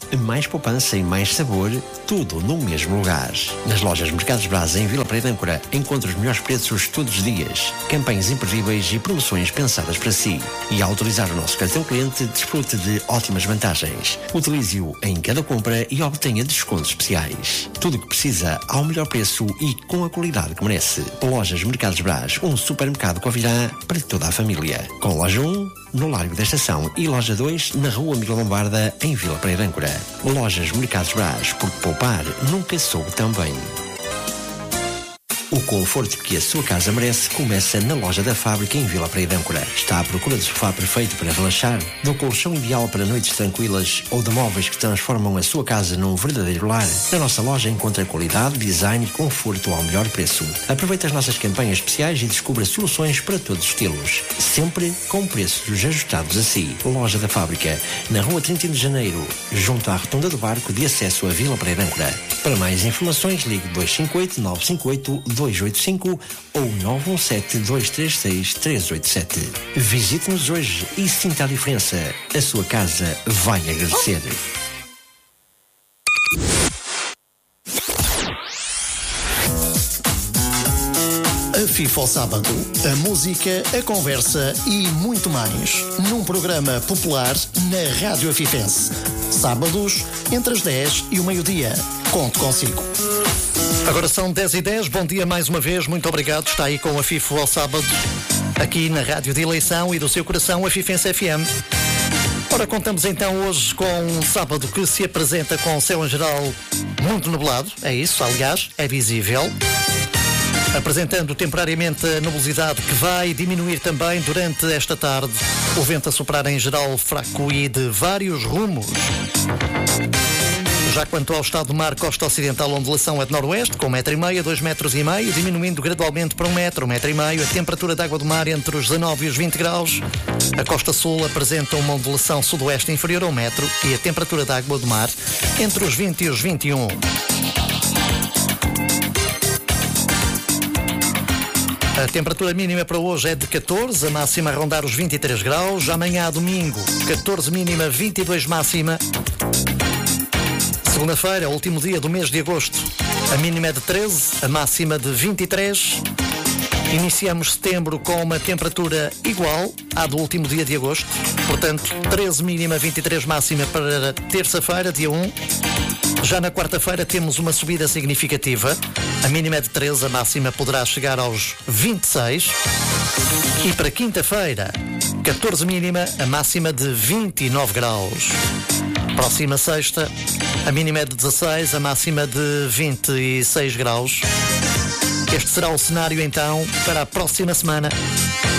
Mais poupança e mais sabor, tudo no mesmo lugar. Nas lojas Mercados Braz em Vila Pereira de Âncora, encontra os melhores preços todos os dias, campanhas imperdíveis e promoções pensadas para si. E ao utilizar o nosso cartão cliente, desfrute de ótimas vantagens. Utilize-o em cada compra e obtenha descontos especiais. Tudo o que precisa ao melhor preço e com a qualidade que merece. Lojas Mercados Braz, um supermercado Covirã para toda a família. Com loja 1, no Largo da Estação, e loja 2, na Rua Miguel Lombarda, em Vila Pereira de Âncora. Lojas Mercados Braz, porque poupar nunca soube tão bem. O conforto que a sua casa merece começa na loja da Fábrica em Vila Pereira de Âncora. Está à procura de sofá perfeito para relaxar, do colchão ideal para noites tranquilas ou de móveis que transformam a sua casa num verdadeiro lar? Na nossa loja encontra qualidade, design e conforto ao melhor preço. Aproveite as nossas campanhas especiais e descubra soluções para todos os estilos. Sempre com preços ajustados a si. Loja da Fábrica, na Rua 31 de Janeiro, junto à Rotunda do Barco de acesso a Vila Pereira de Âncora. Para mais informações, ligue 258 958 285 ou 917-236-387. Visite-nos hoje e sinta a diferença. A sua casa vai agradecer. A FIFA ao sábado, a música, a conversa e muito mais. Num programa popular na Rádio Afifense. Sábados, entre as 10 e o meio-dia. Conto consigo. Agora são 10h10, bom dia mais uma vez, muito obrigado. Está aí com a FIFA ao sábado, aqui na Rádio de Eleição e do seu coração, a Afifense FM. Ora, contamos então hoje com um sábado que se apresenta com o céu em geral muito nublado, é isso, aliás, é visível. Apresentando temporariamente a nubosidade que vai diminuir também durante esta tarde. O vento a soprar em geral fraco e de vários rumos. Já quanto ao estado do mar, costa ocidental, a ondulação é de noroeste, com 1,5 m a 2,5 m, diminuindo gradualmente para 1 m, 1,5 m. A temperatura da água do mar entre os 19 e os 20 graus. A costa sul apresenta uma ondulação sudoeste inferior a 1 m e a temperatura da água do mar entre os 20 e os 21. A temperatura mínima para hoje é de 14, a máxima a rondar os 23 graus. Amanhã, domingo, 14 mínima, 22 máxima. Segunda-feira, último dia do mês de agosto, a mínima é de 13, a máxima de 23. Iniciamos setembro com uma temperatura igual à do último dia de agosto, portanto 13 mínima, 23 máxima para terça-feira, dia 1. Já na quarta-feira temos uma subida significativa, a mínima é de 13, a máxima poderá chegar aos 26. E para quinta-feira, 14 mínima, a máxima de 29 graus. Próxima sexta, a mínima é de 16, a máxima de 26 graus. Este será o cenário então para a próxima semana.